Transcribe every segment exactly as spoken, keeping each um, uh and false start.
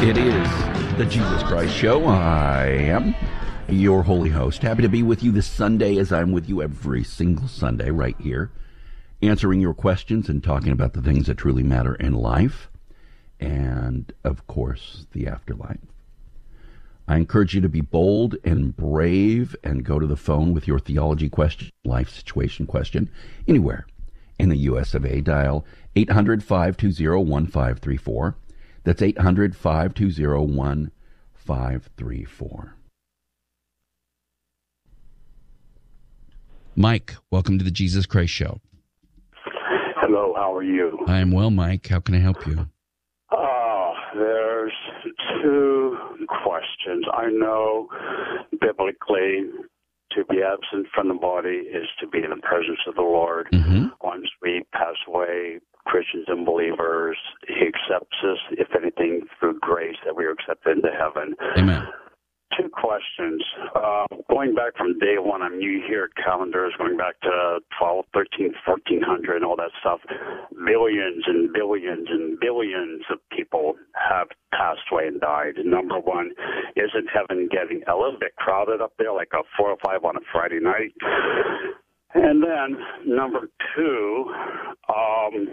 It is the Jesus Christ Show. I am your holy host. Happy to be with you this Sunday, as I'm with you every single Sunday right here, answering your questions and talking about the things that truly matter in life and, of course, the afterlife. I encourage you to be bold and brave and go to the phone with your theology question, life situation question, anywhere in the U S of A. Dial eight hundred, five two zero, one five three four. That's eight hundred, five two zero, one five three four. Mike, welcome to the Jesus Christ Show. Hello, how are you? I am well, Mike. How can I help you? Uh, there's two questions. I know biblically to be absent from the body is to be in the presence of the Lord. Mm-hmm. Once we pass away, Christians and believers, he accepts us, if anything, through grace that we are accepted into heaven. Amen. Two questions. Uh, going back from day one, I'm new here at calendars, going back to twelve, thirteen, fourteen hundred and all that stuff. Billions and billions and billions of people have passed away and died. Number one, isn't heaven getting a little bit crowded up there, like a four or five on a Friday night? And then number two, um,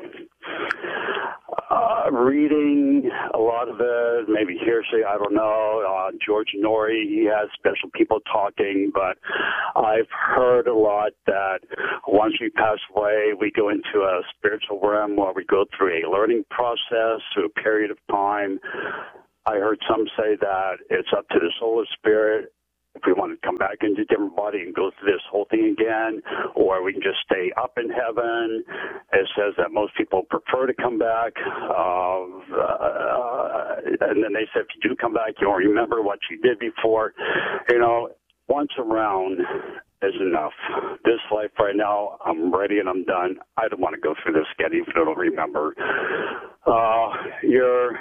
uh, reading a lot of it, maybe hearsay, I don't know. Uh, George Norrie, he has special people talking, but I've heard a lot that once we pass away, we go into a spiritual realm where we go through a learning process through a period of time. I heard some say that it's up to the soul or spirit if we want to come back into a different body and go through this whole thing again, or we can just stay up in heaven. It says that most people prefer to come back. Uh, uh, and then they said, if you do come back, you'll remember what you did before. You know, once around is enough. This life right now, I'm ready and I'm done. I don't want to go through this again, even if I don't remember. Uh, your,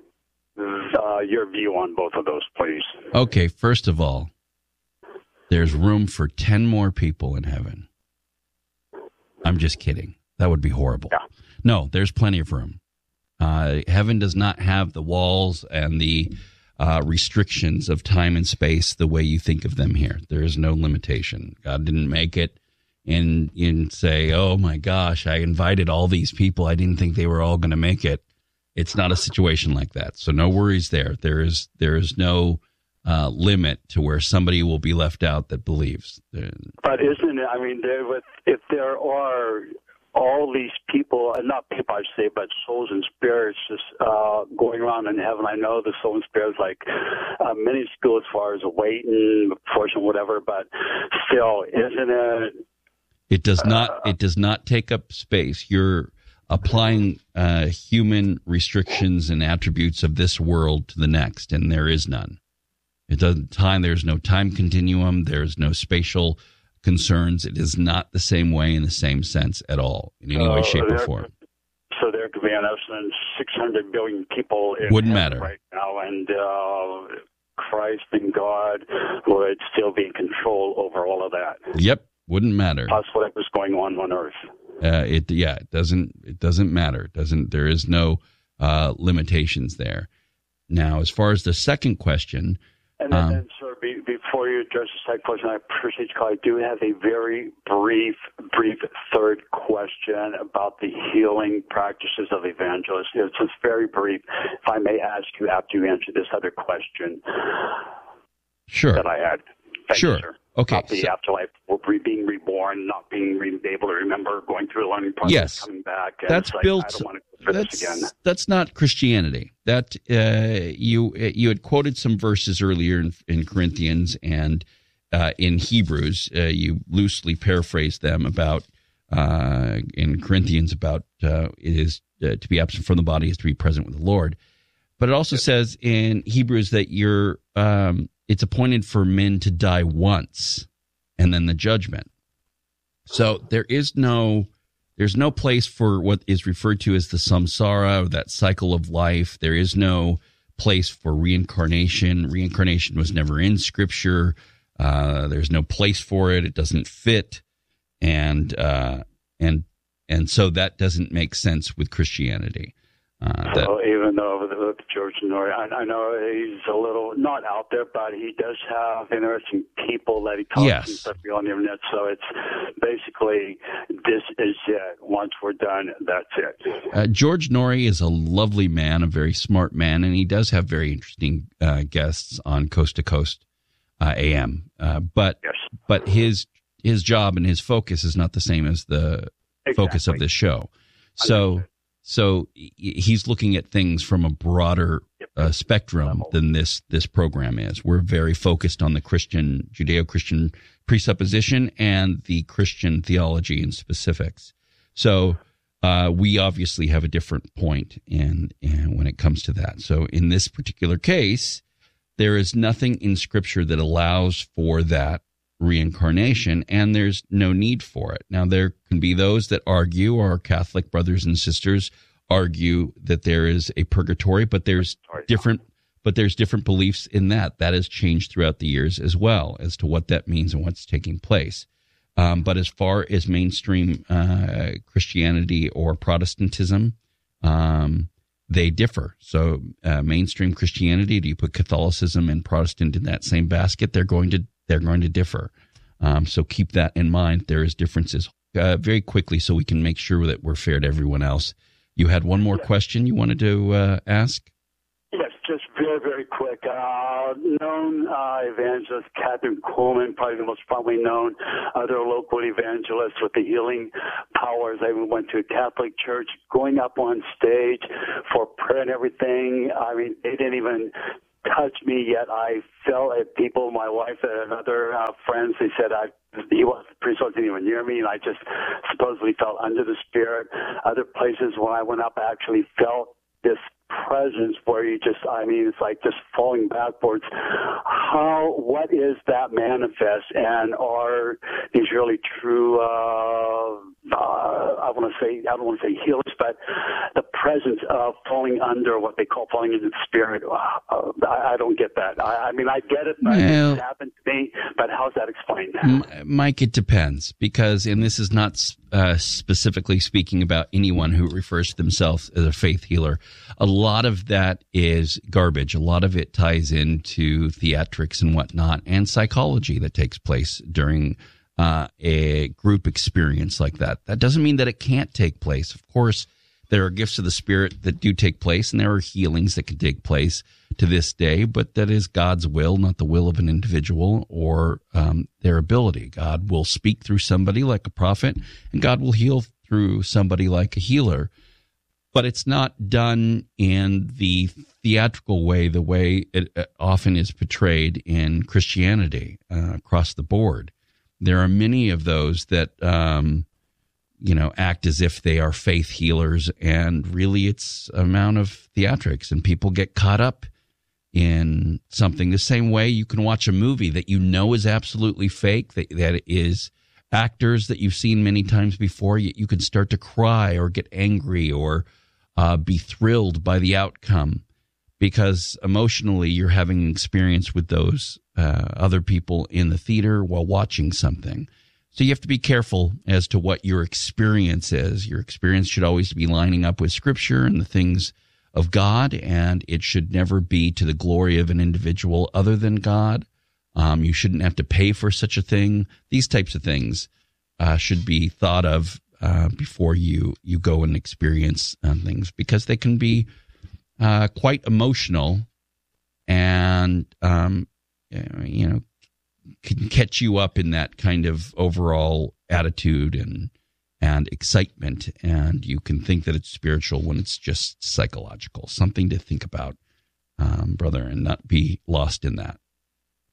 uh, your view on both of those, please. Okay, first of all, there's room for ten more people in heaven. I'm just kidding. That would be horrible. Yeah. No, there's plenty of room. Uh, heaven does not have the walls and the uh, restrictions of time and space the way you think of them here. There is no limitation. God didn't make it and, and say, oh, my gosh, I invited all these people. I didn't think they were all going to make it. It's not a situation like that. So no worries there. There is there is no uh, limit to where somebody will be left out that believes. But isn't it, I mean, there, with, if there are all these people, and not people I say, but souls and spirits just uh, going around in heaven. I know the soul and spirits like uh, minuscule as far as a weight and portion, whatever, but still, isn't it? It does not, uh, it does not take up space. You're applying uh, human restrictions and attributes of this world to the next, and there is none. It doesn't time. There's no time continuum. There's no spatial concerns. It is not the same way in the same sense at all, in any uh, way, shape, or form. So there could be an estimate six hundred billion people in Wouldn't matter right now, and uh, Christ and God would still be in control over all of that. Yep, wouldn't matter. Plus whatever's going on on Earth. Uh, it yeah, it doesn't it doesn't matter. It doesn't there is no uh, limitations there. Now, as far as the second question. And then, um, then sir, be, before you address the second question, I appreciate you calling. I do have a very brief, brief third question about the healing practices of evangelists. It's just very brief. If I may ask you after you answer this other question. Sure. That I had. Thank sure. You, sir. Okay. About the so, afterlife, being reborn, not being re- able to remember, going through a learning process, yes, coming back. And that's like, built. I don't want to go through that's, this again. That's not Christianity. That uh, you you had quoted some verses earlier in, in Corinthians and uh, in Hebrews. Uh, you loosely paraphrased them about uh, in Corinthians about uh, it is uh, to be absent from the body is to be present with the Lord. But it also says in Hebrews that you're um, it's appointed for men to die once and then the judgment. So there is no there's no place for what is referred to as the samsara, or that cycle of life. There is no place for reincarnation. Reincarnation was never in Scripture. Uh, there's no place for it. It doesn't fit, and uh, and and so that doesn't make sense with Christianity. Uh, so that, even though with George Noory, I, I know he's a little not out there, but he does have interesting people that he talks yes. to stuff on the internet. So it's basically this is it. Once we're done, that's it. Uh, George Noory is a lovely man, a very smart man, and he does have very interesting uh, guests on Coast to Coast uh, A M. Uh, but yes. but his his job and his focus is not the same as the exactly. focus of this show. So. So he's looking at things from a broader uh, spectrum than this this program is. We're very focused on the Christian, Judeo-Christian presupposition and the Christian theology and specifics. So uh, we obviously have a different point in, in when it comes to that. So in this particular case, there is nothing in Scripture that allows for that reincarnation, and there's no need for it. Now, there can be those that argue, our Catholic brothers and sisters argue that there is a purgatory, but there's different but there's different beliefs in that. That has changed throughout the years as well as to what that means and what's taking place. Um, but as far as mainstream uh, Christianity or Protestantism, um, they differ. So uh, mainstream Christianity, do you put Catholicism and Protestant in that same basket? They're going to they're going to differ. Um, so keep that in mind. There is differences. Uh, very quickly, so we can make sure that we're fair to everyone else. You had one more yes. question you wanted to uh, ask? Yes, just very, very quick. Uh, known uh, evangelist Catherine Kuhlman, probably the most probably known other local evangelists with the healing powers. I went to a Catholic church, going up on stage for prayer and everything. I mean, they didn't even touch me yet. I felt at people, my wife and other uh, friends, they said I he was the priest wasn't even near me, and I just supposedly felt under the Spirit. Other places when I went up, I actually felt this presence where you just, I mean, it's like just falling backwards. How, what is that manifest, and are these really true, uh, uh, I want to say, I don't want to say healers, but the presence of falling under what they call falling into the Spirit, uh, I, I don't get that. I, I mean, I get it, but well, it happened to me, but how's that explained? M- Mike, it depends, because, and this is not uh, specifically speaking about anyone who refers to themselves as a faith healer. A lot of that is garbage. A lot of it ties into theatrics and whatnot, and psychology that takes place during uh, a group experience like that. That doesn't mean that it can't take place. Of course, there are gifts of the Spirit that do take place, and there are healings that can take place to this day, but that is God's will, not the will of an individual or um, their ability. God will speak through somebody like a prophet, and God will heal through somebody like a healer. But it's not done in the theatrical way, the way it often is portrayed in Christianity uh, across the board. There are many of those that, um, you know, act as if they are faith healers, and really it's an amount of theatrics, and people get caught up in something. The same way you can watch a movie that you know is absolutely fake, that, that is actors that you've seen many times before, yet you can start to cry or get angry or uh, be thrilled by the outcome because emotionally you're having an experience with those uh, other people in the theater while watching something. So you have to be careful as to what your experience is. Your experience should always be lining up with Scripture and the things of God, and it should never be to the glory of an individual other than God. Um, you shouldn't have to pay for such a thing. These types of things uh, should be thought of uh, before you, you go and experience uh, things, because they can be uh, quite emotional and, um, you know, can catch you up in that kind of overall attitude and and excitement, and you can think that it's spiritual when it's just psychological. Something to think about, um, brother, and not be lost in that.